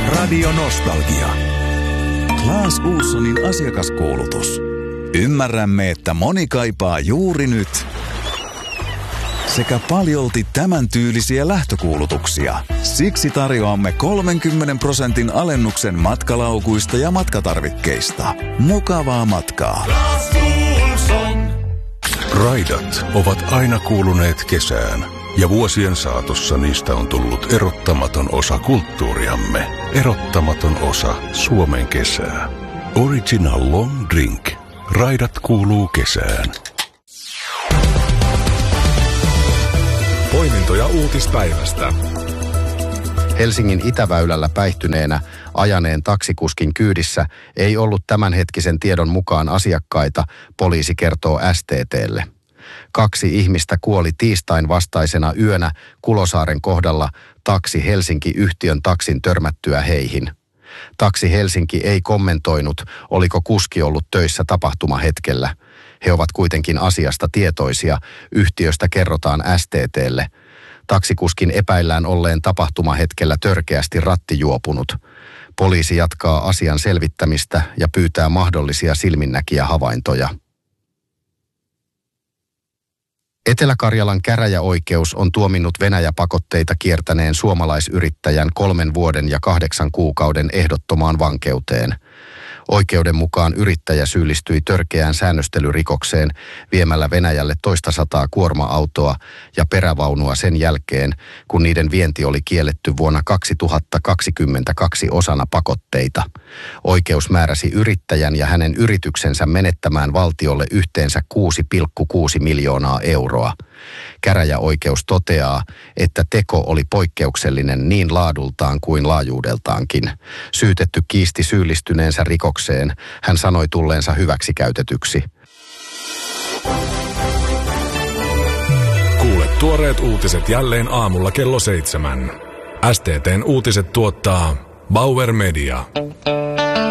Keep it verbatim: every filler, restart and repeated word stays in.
Radio Nostalgia. Claes Ohlsonin asiakaskuulutus. Ymmärrämme, että moni kaipaa juuri nyt sekä paljolti tämän tyylisiä lähtökuulutuksia. Siksi tarjoamme kolmenkymmenen prosentin alennuksen matkalaukuista ja matkatarvikkeista. Mukavaa matkaa. Claes Ohlson. Raidat ovat aina kuuluneet kesään, ja vuosien saatossa niistä on tullut erottamaton osa kulttuuriamme. Erottamaton osa Suomen kesää. Original Long Drink. Raidat kuuluu kesään. Poimintoja uutispäivästä. Helsingin Itäväylällä päihtyneenä ajaneen taksikuskin kyydissä ei ollut tämänhetkisen tiedon mukaan asiakkaita, poliisi kertoo S T T:lle. Kaksi ihmistä kuoli tiistain vastaisena yönä Kulosaaren kohdalla Taksi Helsinki-yhtiön taksin törmättyä heihin. Taksi Helsinki ei kommentoinut, oliko kuski ollut töissä tapahtumahetkellä. He ovat kuitenkin asiasta tietoisia, yhtiöstä kerrotaan S T T:lle. Taksikuskin epäillään olleen tapahtumahetkellä törkeästi rattijuopunut. Poliisi jatkaa asian selvittämistä ja pyytää mahdollisia silminnäkijähavaintoja. Etelä-Karjalan käräjäoikeus on tuominnut Venäjä-pakotteita kiertäneen suomalaisyrittäjän kolmen vuoden ja kahdeksan kuukauden ehdottomaan vankeuteen. Oikeuden mukaan yrittäjä syyllistyi törkeään säännöstelyrikokseen viemällä Venäjälle toista sataa kuorma-autoa ja perävaunua sen jälkeen, kun niiden vienti oli kielletty vuonna kaksituhattakaksikymmentäkaksi osana pakotteita. Oikeus määräsi yrittäjän ja hänen yrityksensä menettämään valtiolle yhteensä kuusi pilkku kuusi miljoonaa euroa. Käräjäoikeus toteaa, että teko oli poikkeuksellinen niin laadultaan kuin laajuudeltaankin. Syytetty kiisti syyllistyneensä rikokseen. Hän sanoi tulleensa hyväksikäytetyksi. Kuule tuoreet uutiset jälleen aamulla kello seitsemän. S T T:n uutiset tuottaa Bauer Media.